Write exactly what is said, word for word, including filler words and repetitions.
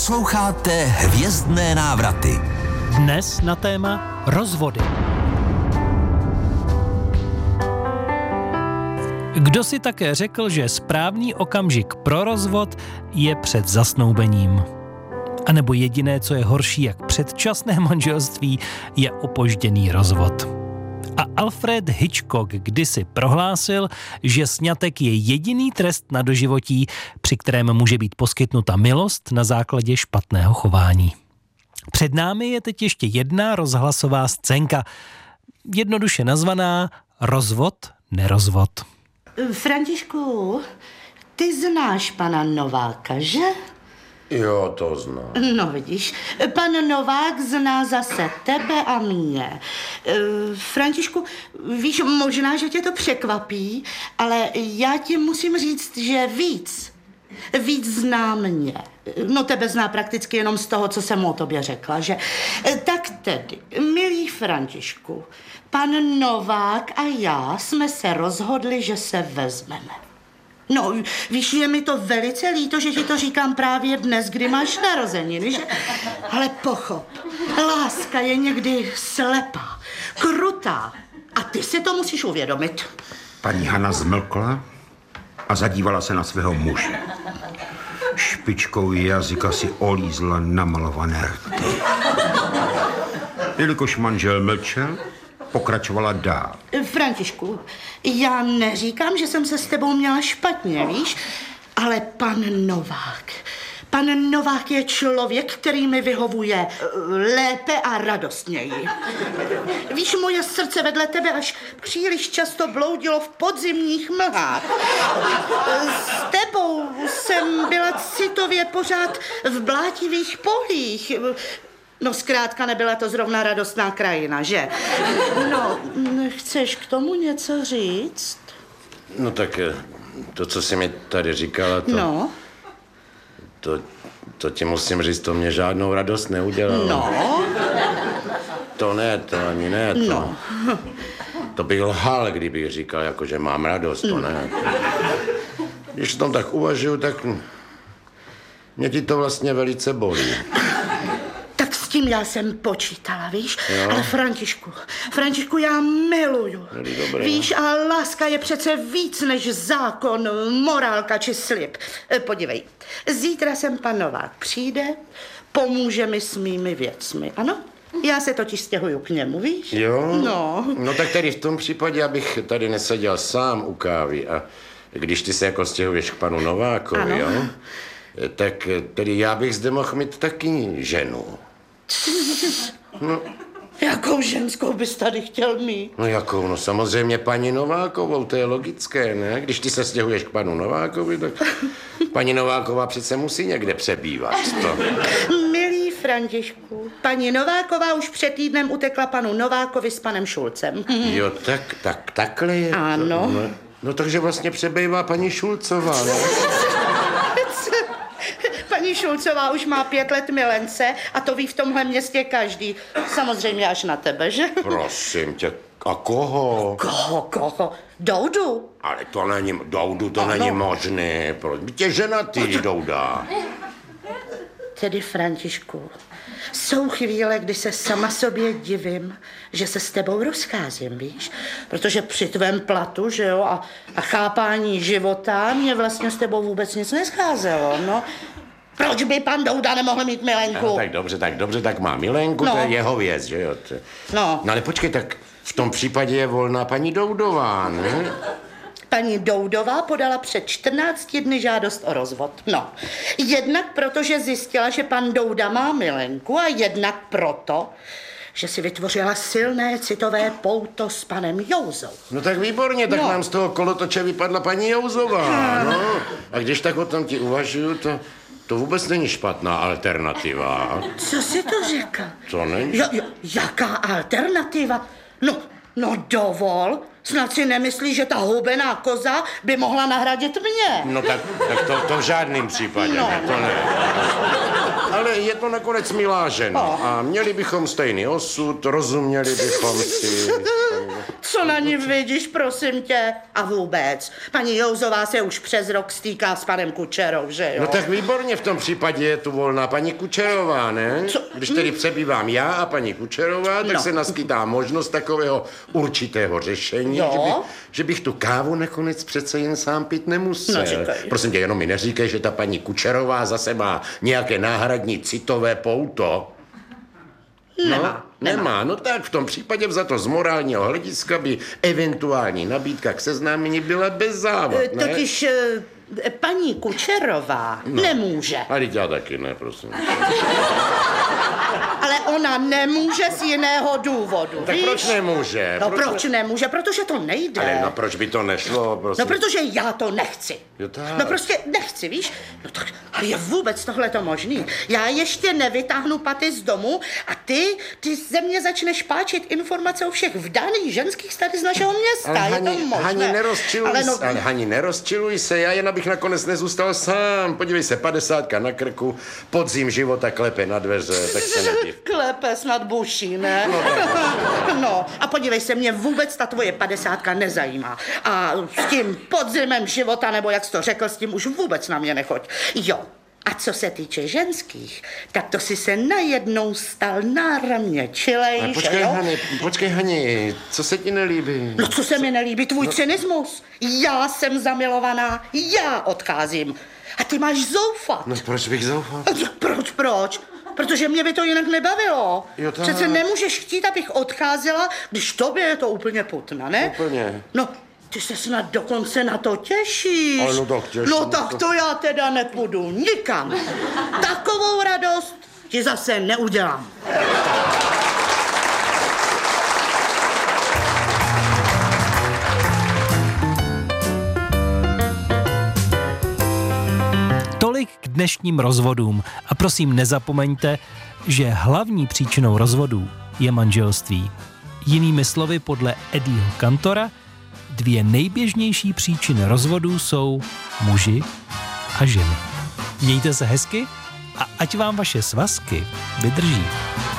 Posloucháte Hvězdné návraty. Dnes na téma rozvody. Kdo si také řekl, že správný okamžik pro rozvod je před zasnoubením? A nebo jediné, co je horší jak předčasné manželství, je opožděný rozvod. A Alfred Hitchcock kdysi prohlásil, že sňatek je jediný trest na doživotí, při kterém může být poskytnuta milost na základě špatného chování. Před námi je teď ještě jedna rozhlasová scénka, jednoduše nazvaná Rozvod, nerozvod. Františku, ty znáš pana Nováka, že? Jo, to znám. No vidíš, pan Novák zná zase tebe a mě. E, Františku, víš, možná, že tě to překvapí, ale já ti musím říct, že víc, víc zná mě. No tebe zná prakticky jenom z toho, co jsem mu o tobě řekla, že? E, tak tedy, milý Františku, pan Novák a já jsme se rozhodli, že se vezmeme. No, víš, je mi to velice líto, že ti to říkám právě dnes, kdy máš narozeniny, že? Ale pochop, láska je někdy slepá, krutá a ty si to musíš uvědomit. Paní Hana zmlkla a zadívala se na svého muže. Špičkou jazyka si olízla namalované rty. Jelikož manžel mlčel, pokračovala dál. Františku, já neříkám, že jsem se s tebou měla špatně, víš, ale pan Novák, pan Novák je člověk, který mi vyhovuje lépe a radostněji. Víš, moje srdce vedle tebe až příliš často bloudilo v podzimních mlhách. S tebou jsem byla citově pořád v blátivých polích. No zkrátka nebyla to zrovna radostná krajina, že? No, chceš k tomu něco říct? No tak to, co jsi mi tady říkala, to... No? To, to ti musím říct, to mě žádnou radost neudělalo. No? To ne, to ani ne, to... No. To bych lhal, kdybych říkal, jako, že mám radost, to ne. Když o tom tak uvažuju, tak... Mě ti to vlastně velice bolí. S tím já jsem počítala, víš? Jo. Ale Františku, Františku, já miluju. Dobré. Víš, a láska je přece víc než zákon, morálka či slib. Podívej, zítra sem pan Novák přijde, pomůže mi s mými věcmi, ano? Já se totiž stěhuju k němu, víš? Jo? No. No tak tady v tom případě, abych tady neseděl sám u kávy a když ty se jako stěhuješ k panu Novákovi, ano. Jo? Tak tedy já bych zde mohl mít taky ženu. No. Jakou ženskou bys tady chtěl mít? No jakou? No samozřejmě paní Novákovou, to je logické, ne? Když ty se stěhuješ k panu Novákovi, tak paní Nováková přece musí někde přebývat. To... Milý Františku, paní Nováková už před týdnem utekla panu Novákovi s panem Šulcem. Jo, tak, tak, takhle je. Ano. To, no, no takže vlastně přebývá paní Šulcová, ne? Paní Šulcová už má pět let milence a to ví v tomhle městě každý. Samozřejmě až na tebe, že? Prosím tě, a koho? Koho, koho? Doudu? Ale to není, Doudu, to Ano. není možné. Proč by tě ženatý, Douda? Tedy, Františku, jsou chvíle, kdy se sama sobě divím, že se s tebou rozcházím, víš? Protože při tvém platu, že jo, a, a chápání života mě vlastně s tebou vůbec nic nescházelo, no. Proč by pan Douda nemohl mít milenku? No, tak dobře, tak dobře, tak má milenku, No. to je jeho věc, že jo? To... No. No ale počkej, tak v tom případě je volná paní Doudová, ne? Paní Doudová podala před čtrnácti dny žádost o rozvod. No, jednak proto, že zjistila, že pan Douda má milenku a jednak proto, že si vytvořila silné citové pouto s panem Jouzou. No tak výborně, tak No. nám z toho kolotoče vypadla paní Jouzová, no. A když tak o tom ti uvažuju, to, to vůbec není špatná alternativa. Co jsi to řekl? Co není? Jo, jo, jaká alternativa? No, no dovol, Snad si nemyslí, že ta hubená koza by mohla nahradit mě. No tak, tak to, to v žádném případě, No. ne, to ne. Ale je to nakonec milá žena No. a měli bychom stejný osud, rozuměli bychom si. Co na ní vidíš, prosím tě? A vůbec, paní Jouzová se už přes rok stýká s panem Kučerou, že jo? No tak výborně, v tom případě je tu volná paní Kučerová, ne? Co? Když tedy přebývám já a paní Kučerová, tak No. se naskytá možnost takového určitého řešení, Jo. že, by, že bych tu kávu nakonec přece jen sám pít nemusel. No, říkej. Prosím tě, jenom mi neříkej, že ta paní Kučerová zase má nějaké náhradní citové pouto. Nemá, No, nemá. No tak v tom případě vzato z morálního hlediska by eventuální nabídka k seznámení byla bez závad, E, ne? Totiž e, paní Kučerová no. nemůže. A teď já taky ne, prosím. Ale ona nemůže z jiného důvodu, Tak víš? proč nemůže? No proč nemůže? Protože to nejde. Ale no proč by to nešlo, prosím? No protože já to nechci. Jo, tak. No prostě nechci, víš? No tak, ale je vůbec tohle to možný? Já ještě nevytáhnu paty z domu a ty, ty ze mě začneš páčit informace o všech vdaných ženských tady z našeho města. Ale je Hani, to možné? Hani, nerozčiluj ale no, se, ale Hani, nerozčiluj se, já jen abych nakonec nezůstal sám. Podívej se, padesátka na krku, podzim života klepe na dveře, tak se nediv. Klepe snad buší, ne? No, no, a podívej se, mě vůbec ta tvoje padesátka nezajímá. A s tím podzimem života, nebo jak jsi to řekl, s tím už vůbec na mě nechoď. Jo. A co se týče ženských, tak to si se najednou stal náramně čilej, Ale že počkej, jo? Hani, počkej, Hani, co se ti nelíbí? No co se mi nelíbí, tvůj no. cynismus. Já jsem zamilovaná, já odcházím. A ty máš zoufat. No proč bych zoufal? Proč, proč? Protože mě by to jinak nebavilo. Jo, tak. Přece nemůžeš chtít, abych odcházela, když tobě je to úplně putna, ne? Úplně. No, ty se snad dokonce na to těšíš. Ale no tak těším. No tak to já teda nepůjdu nikam. Takovou radost ti zase neudělám. Tolik k dnešním rozvodům. A prosím nezapomeňte, že hlavní příčinou rozvodů je manželství. Jinými slovy, podle Eddieho Kantora, dvě nejběžnější příčiny rozvodů jsou muži a ženy. Mějte se hezky a ať vám vaše svazky vydrží.